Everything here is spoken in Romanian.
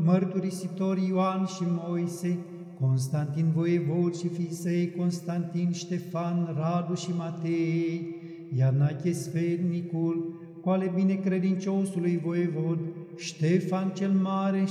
mărturisitori Ioan și Moise, Constantin voievod și fiii săi, Constantin, Ștefan, Radu și Matei, Ianache sfetnicul, cu ale binecredinciosului voievod, Ștefan cel Mare